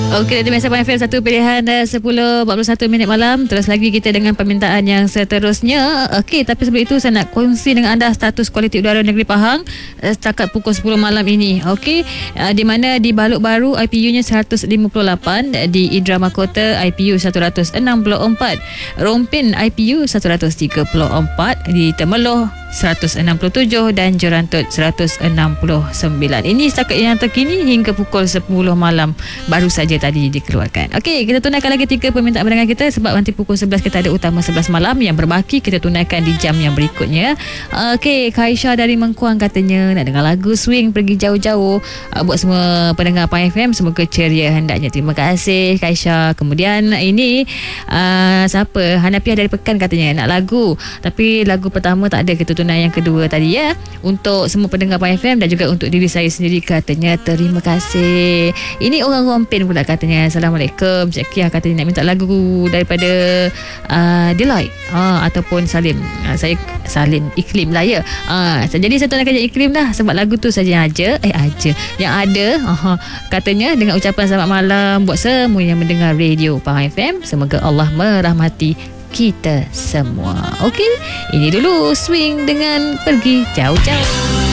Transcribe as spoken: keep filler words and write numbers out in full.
Okey, dari Masa Pahang F M satu pilihan dah sepuluh empat puluh satu minit malam. Terus lagi kita dengan permintaan yang seterusnya. Okey, tapi sebelum itu saya nak kongsi dengan anda status kualiti udara negeri Pahang uh, setakat pukul sepuluh malam ini. Okey, uh, di mana di Balok Baru I P U-nya seratus lima puluh lapan, di Indra Mahkota I P U seratus enam puluh empat, Rompin I P U seratus tiga puluh empat, di Temeloh seratus enam puluh tujuh dan Jorantut seratus enam puluh sembilan. Ini setakat yang terkini hingga pukul sepuluh malam baru saja tadi dikeluarkan. Okey, kita tunaikan lagi tiga permintaan pendengar kita sebab nanti pukul sebelas kita ada utama sebelas malam. Yang berbaki kita tunaikan di jam yang berikutnya. Okey, Kaisha dari Mengkuang katanya nak dengar lagu swing pergi jauh-jauh. Uh, buat semua pendengar Pahang F M semoga ceria hendaknya. Terima kasih Kaisha. Kemudian ini uh, siapa? Hanafiah dari Pekan katanya nak lagu, tapi lagu pertama tak ada, kita tunai yang kedua tadi ya. Untuk semua pendengar Pahang F M dan juga untuk diri saya sendiri katanya terima kasih. Ini orang Rompin pula katanya Assalamualaikum, Cik Kia katanya nak minta lagu daripada uh, Deloitte uh, ataupun Salim. uh, saya Salim Iklim lah ya. uh, jadi saya tunaikan je Iklim lah sebab lagu tu saja aja eh aja yang ada. uh, katanya dengan ucapan selamat malam buat semua yang mendengar radio Pahang F M, semoga Allah merahmati kita semua. Okey, ini dulu swing dengan pergi jauh-jauh.